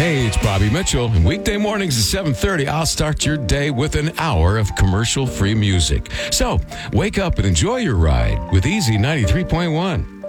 Hey, it's Bobby Mitchell, and weekday mornings at 7:30, I'll start your day with an hour of commercial-free music. So, wake up and enjoy your ride with Easy 93.1.